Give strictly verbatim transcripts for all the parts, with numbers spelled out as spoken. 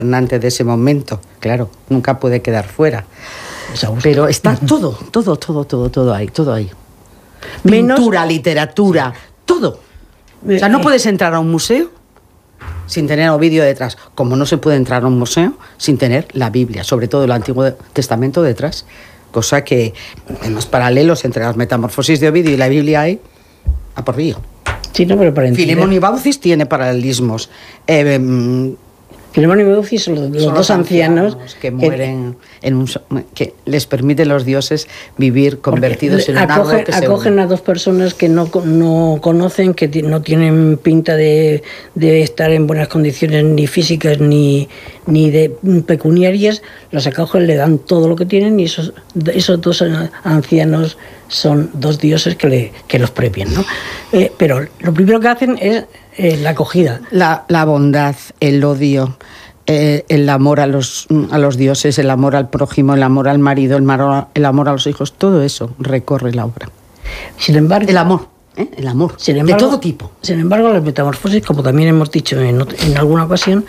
de ese momento, claro, nunca puede quedar fuera. Pero está todo, todo, todo, todo, todo ahí, todo ahí. Pintura, menos... literatura, todo. O sea, no puedes entrar a un museo sin tener a Ovidio detrás, como no se puede entrar a un museo sin tener la Biblia, sobre todo el Antiguo Testamento detrás, cosa que en los paralelos entre las Metamorfosis de Ovidio y la Biblia hay a por río. Sí, no, pero para entender... Filemón y Baucis tiene paralelismos. Eh, Filemón y Baucis son los, los dos los ancianos, ancianos que mueren que, en un, que les permiten los dioses vivir convertidos en un acogen, árbol que se acogen a dos personas que no, no conocen, que no tienen pinta de, de estar en buenas condiciones ni físicas ni, ni de pecuniarias, los acogen, le dan todo lo que tienen y esos, esos dos ancianos son dos dioses que, le, que los premian, ¿no? Eh, pero lo primero que hacen es eh, la acogida. La, la bondad, el odio, eh, el amor a los, a los dioses, el amor al prójimo, el amor al marido, el, mar, el amor a los hijos, todo eso recorre la obra. Sin embargo... El amor, ¿eh? El amor, sin embargo, de todo tipo. Sin embargo, las metamorfosis, como también hemos dicho en, en alguna ocasión,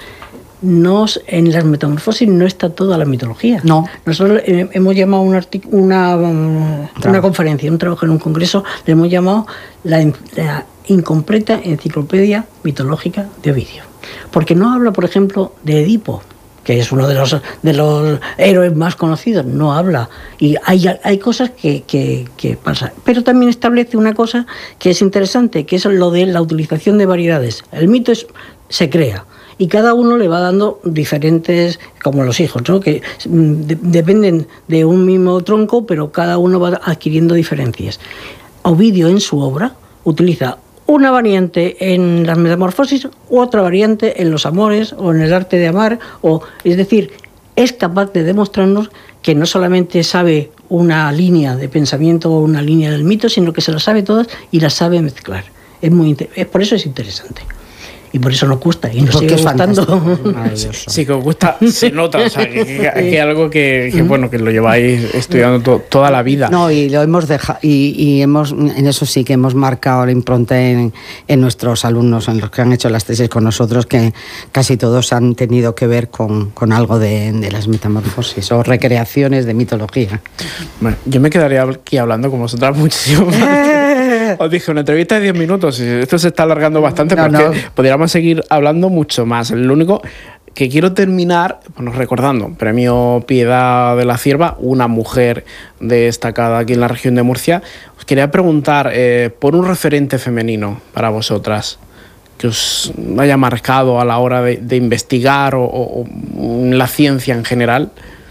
no, en las metamorfosis no está toda la mitología. No. Nosotros eh, hemos llamado una, una, una conferencia, un trabajo en un congreso, le hemos llamado la, la incompleta enciclopedia mitológica de Ovidio. Porque no habla, por ejemplo, de Edipo, que es uno de los, de los héroes más conocidos, no habla. Y hay, hay cosas que, que, que pasan. Pero también establece una cosa que es interesante, que es lo de la utilización de variedades. El mito es, se crea. Y cada uno le va dando diferentes, como los hijos, ¿no? Que de, dependen de un mismo tronco, pero cada uno va adquiriendo diferencias. Ovidio en su obra utiliza una variante en las metamorfosis, otra variante en los amores o en el arte de amar, o, es decir, es capaz de demostrarnos que no solamente sabe una línea de pensamiento o una línea del mito, sino que se las sabe todas y las sabe mezclar. Es muy es, por eso es interesante. Y por eso nos gusta, y nos sigue gustando. Sí, que os gusta, se nota, o sea, que, que, que algo que, que, bueno, que lo lleváis estudiando to, toda la vida. No, y lo hemos dejado, y, y hemos, en eso sí que hemos marcado la impronta en, en nuestros alumnos, en los que han hecho las tesis con nosotros, que casi todos han tenido que ver con, con algo de, de las metamorfosis o recreaciones de mitología. Bueno, yo me quedaría aquí hablando con vosotras muchísimo más. Os dije, una entrevista de diez minutos, y esto se está alargando bastante, no, porque no. podríamos seguir hablando mucho más. Lo único que quiero terminar, bueno, recordando, Premio Piedad de la Cierva, una mujer destacada aquí en la región de Murcia. Os quería preguntar eh, por un referente femenino para vosotras, que os haya marcado a la hora de, de investigar o, o, o la ciencia en general.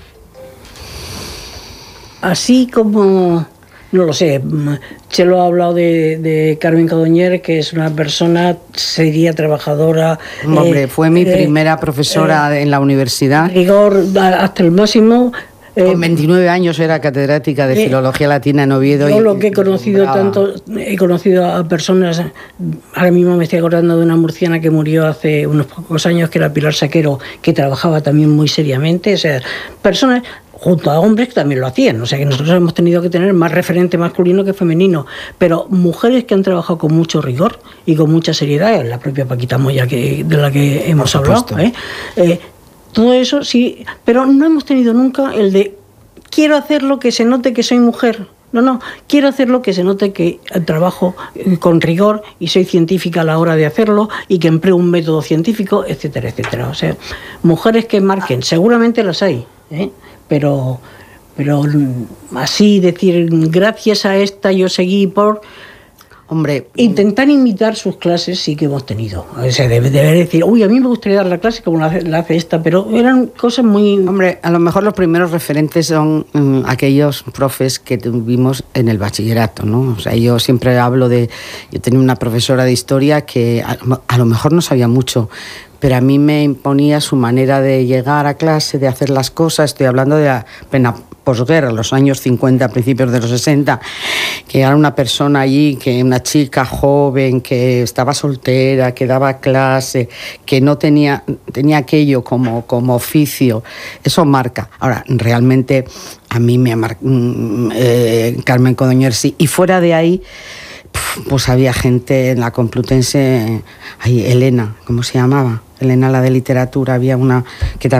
Así como... No lo sé, Chelo ha hablado de, de Carmen Codoñer, que es una persona seria, trabajadora. Hombre, eh, fue mi eh, primera profesora eh, en la universidad. Rigor hasta el máximo. Eh, Con veintinueve años era catedrática de eh, Filología Latina en Oviedo. Yo y, lo que he conocido tanto, he conocido a personas, ahora mismo me estoy acordando de una murciana que murió hace unos pocos años, que era Pilar Saquero, que trabajaba también muy seriamente. O sea, personas... junto a hombres que también lo hacían, o sea que nosotros hemos tenido que tener más referente masculino que femenino, pero mujeres que han trabajado con mucho rigor y con mucha seriedad, la propia Paquita Moya, que, de la que hemos hablado, ¿eh? Eh, todo eso sí, pero no hemos tenido nunca el de quiero hacerlo que se note que soy mujer. No, no, quiero hacerlo que se note que trabajo con rigor y soy científica a la hora de hacerlo y que empleo un método científico, etcétera, etcétera. O sea, mujeres que marquen, seguramente las hay, ¿eh? Pero, pero así decir, gracias a esta yo seguí por... Hombre, intentar imitar sus clases sí que hemos tenido. O sea, debe, debe decir, uy, a mí me gustaría dar la clase como la hace, la hace esta, pero eran cosas muy... Hombre, a lo mejor los primeros referentes son um, aquellos profes que tuvimos en el bachillerato, ¿no? O sea, yo siempre hablo de... Yo tenía una profesora de historia que a, a lo mejor no sabía mucho, pero a mí me imponía su manera de llegar a clase, de hacer las cosas. Estoy hablando de la plena posguerra, los años cincuenta, principios de los sesenta, que era una persona allí, que una chica joven, que estaba soltera, que daba clase, que no tenía, tenía aquello como, como oficio. Eso marca. Ahora, realmente a mí me ha marcado eh, Carmen Codoñer, sí. Y fuera de ahí... pues había gente en la Complutense, ahí, Elena, ¿cómo se llamaba? Elena, la de literatura, había una que también